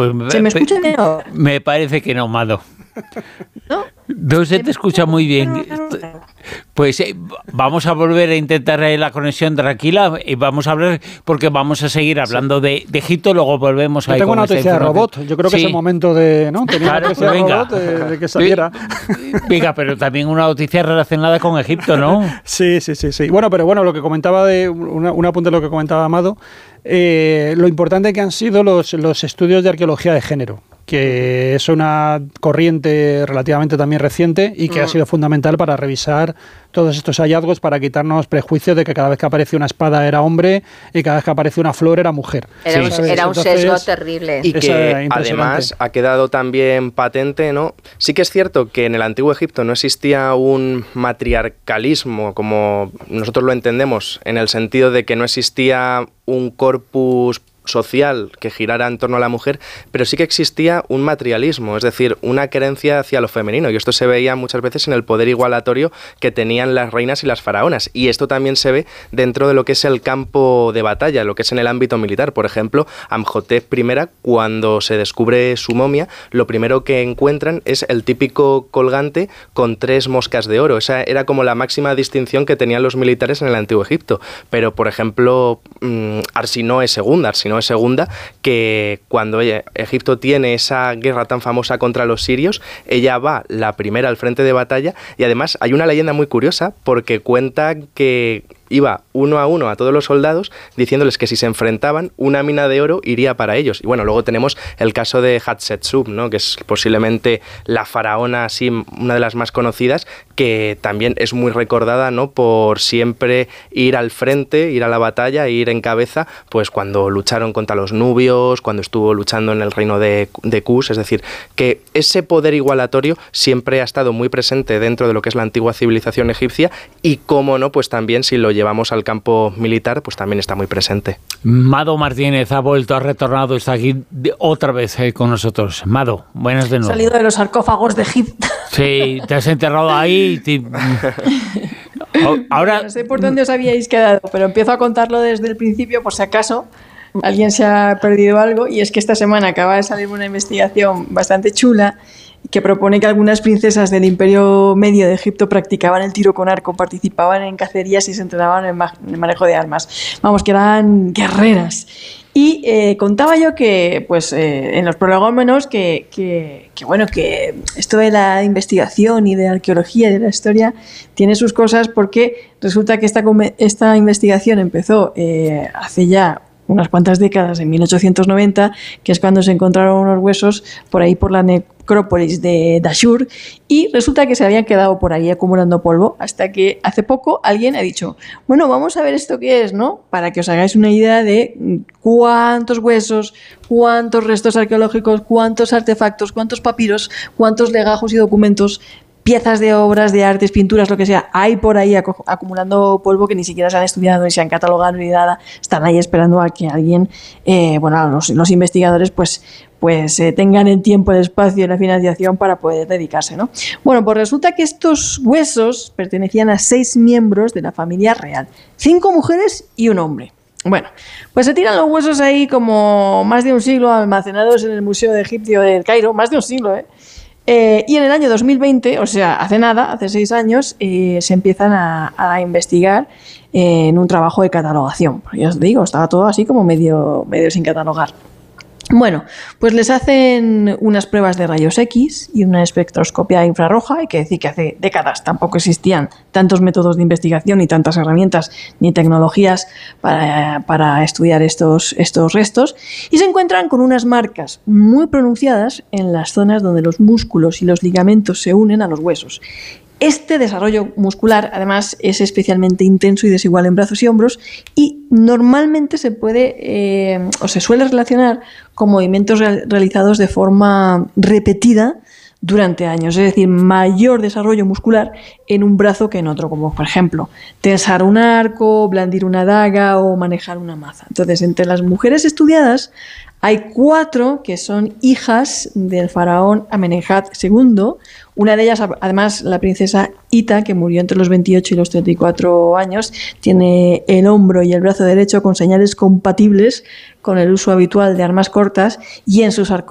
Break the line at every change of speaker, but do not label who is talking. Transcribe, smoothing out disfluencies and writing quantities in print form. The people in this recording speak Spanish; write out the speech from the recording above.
pues
¿Se me escucha bien?
Me parece que no, Mado.
¿No?
Se te escucha muy bien. Pues vamos a volver a intentar la conexión tranquila y vamos a hablar, porque vamos a seguir hablando de Egipto, luego volvemos a...
Yo tengo una noticia de robot, yo creo que es el momento de... ¿no? Tenía una noticia de robot de que saliera.
Venga, pero también una noticia relacionada con Egipto, ¿no?
Sí. Bueno, lo que comentaba un apunte de lo que comentaba Amado, lo importante que han sido los estudios de arqueología de género, que es una corriente relativamente también reciente y que ha sido fundamental para revisar todos estos hallazgos, para quitarnos prejuicios de que cada vez que aparece una espada era hombre y cada vez que aparece una flor era mujer.
Era un sesgo terrible.
Y que además ha quedado también patente, ¿no? Sí que es cierto que en el Antiguo Egipto no existía un matriarcalismo como nosotros lo entendemos, en el sentido de que no existía un corpus social que girara en torno a la mujer, pero sí que existía un matrialismo, es decir, una creencia hacia lo femenino, y esto se veía muchas veces en el poder igualatorio que tenían las reinas y las faraonas, y esto también se ve dentro de lo que es el campo de batalla, lo que es en el ámbito militar. Por ejemplo, Amhotep I, cuando se descubre su momia, lo primero que encuentran es el típico colgante con 3 moscas de oro. Esa era como la máxima distinción que tenían los militares en el Antiguo Egipto. Pero, por ejemplo, Arsinoe II, que cuando Egipto tiene esa guerra tan famosa contra los sirios, ella va la primera al frente de batalla, y además hay una leyenda muy curiosa porque cuenta que iba uno a todos los soldados diciéndoles que si se enfrentaban, una mina de oro iría para ellos. Y bueno, luego tenemos el caso de Hatshepsut, ¿no? Que es posiblemente la faraona, así, una de las más conocidas, que también es muy recordada, ¿no? Por siempre ir al frente, ir a la batalla, ir en cabeza, pues cuando lucharon contra los nubios, cuando estuvo luchando en el reino de Kush. Es decir, que ese poder igualatorio siempre ha estado muy presente dentro de lo que es la antigua civilización egipcia, y cómo no, pues también si lo llevamos al campo militar, pues también está muy presente.
Mado Martínez ha retornado, está aquí otra vez con nosotros. Mado, buenas de nuevo.
Salido de los sarcófagos de Egipto.
Sí, te has enterrado ahí. Ahora...
No sé por dónde os habíais quedado, pero empiezo a contarlo desde el principio por si acaso alguien se ha perdido algo, y es que esta semana acaba de salir una investigación bastante chula que propone que algunas princesas del Imperio Medio de Egipto practicaban el tiro con arco, participaban en cacerías y se entrenaban en el manejo de armas. Vamos, que eran guerreras. Y contaba yo que, pues, en los prolegómenos que esto de la investigación y de la arqueología y de la historia tiene sus cosas, porque resulta que esta investigación empezó hace ya unas cuantas décadas, en 1890, que es cuando se encontraron unos huesos por ahí por la necrópolis de Dashur, y resulta que se habían quedado por ahí acumulando polvo, hasta que hace poco alguien ha dicho, bueno, vamos a ver esto qué es, ¿no? Para que os hagáis una idea de cuántos huesos, cuántos restos arqueológicos, cuántos artefactos, cuántos papiros, cuántos legajos y documentos, piezas de obras de artes, pinturas, lo que sea, hay por ahí acumulando polvo, que ni siquiera se han estudiado, ni se han catalogado, ni nada. Están ahí esperando a que alguien, los investigadores, pues tengan el tiempo, el espacio y la financiación para poder dedicarse, ¿no? Bueno, pues resulta que estos huesos pertenecían a 6 miembros de la familia real, 5 mujeres y un hombre. Bueno, pues se tiran los huesos ahí como más de un siglo almacenados en el Museo Egipcio del Cairo, más de un siglo, y en el año 2020, o sea, hace nada, hace 6 años, se empiezan a investigar en un trabajo de catalogación. Ya os digo, estaba todo así como medio sin catalogar. Bueno, pues les hacen unas pruebas de rayos X y una espectroscopia infrarroja. Hay que decir que hace décadas tampoco existían tantos métodos de investigación, ni tantas herramientas, ni tecnologías para estudiar estos restos, y se encuentran con unas marcas muy pronunciadas en las zonas donde los músculos y los ligamentos se unen a los huesos. Este desarrollo muscular, además, es especialmente intenso y desigual en brazos y hombros, y normalmente se puede o se suele relacionar con movimientos realizados de forma repetida durante años, es decir, mayor desarrollo muscular en un brazo que en otro, como por ejemplo tensar un arco, blandir una daga o manejar una maza. Entonces, entre las mujeres estudiadas hay 4 que son hijas del faraón Amenemhat II. Una de ellas, además, la princesa Ita, que murió entre los 28 y los 34 años, tiene el hombro y el brazo derecho con señales compatibles con el uso habitual de armas cortas, y en sus